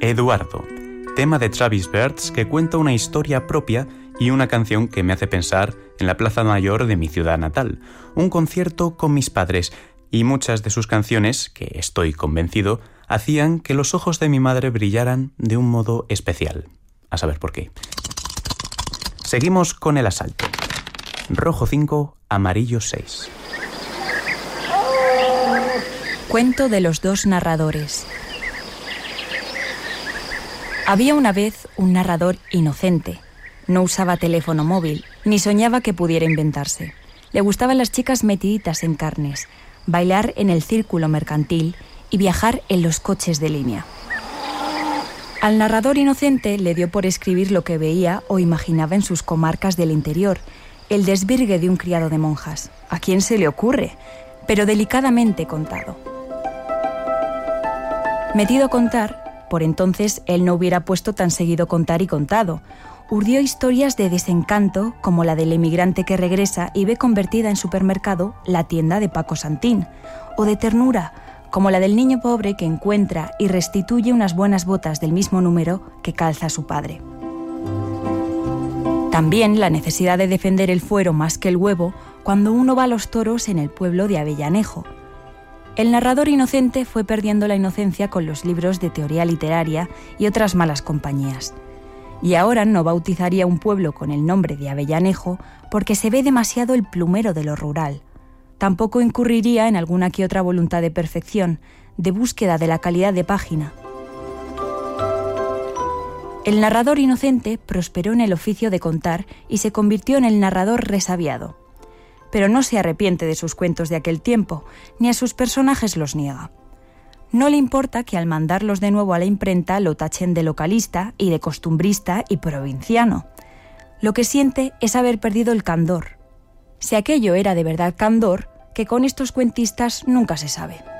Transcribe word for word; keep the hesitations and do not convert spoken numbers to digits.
Eduardo, tema de Travis Birds que cuenta una historia propia y una canción que me hace pensar en la Plaza Mayor de mi ciudad natal, un concierto con mis padres y muchas de sus canciones, que estoy convencido, hacían que los ojos de mi madre brillaran de un modo especial. A saber por qué. Seguimos con el asalto. Rojo cinco, amarillo seis. Cuento de los dos narradores. Había una vez un narrador inocente. No usaba teléfono móvil, ni soñaba que pudiera inventarse. Le gustaban las chicas metiditas en carnes, bailar en el círculo mercantil y viajar en los coches de línea. Al narrador inocente le dio por escribir lo que veía o imaginaba en sus comarcas del interior, el desvirgue de un criado de monjas. ¿A quién se le ocurre? Pero delicadamente contado. Metido a contar, por entonces él no hubiera puesto tan seguido contar y contado. Urdió historias de desencanto como la del emigrante que regresa y ve convertida en supermercado la tienda de Paco Santín, o de ternura como la del niño pobre que encuentra y restituye unas buenas botas del mismo número que calza su padre. También la necesidad de defender el fuero más que el huevo cuando uno va a los toros en el pueblo de Avellanejo. El narrador inocente fue perdiendo la inocencia con los libros de teoría literaria y otras malas compañías. Y ahora no bautizaría un pueblo con el nombre de Avellanejo porque se ve demasiado el plumero de lo rural. Tampoco incurriría en alguna que otra voluntad de perfección, de búsqueda de la calidad de página. El narrador inocente prosperó en el oficio de contar y se convirtió en el narrador resabiado. Pero no se arrepiente de sus cuentos de aquel tiempo, ni a sus personajes los niega. No le importa que al mandarlos de nuevo a la imprenta lo tachen de localista y de costumbrista y provinciano. Lo que siente es haber perdido el candor. Si aquello era de verdad candor, que con estos cuentistas nunca se sabe.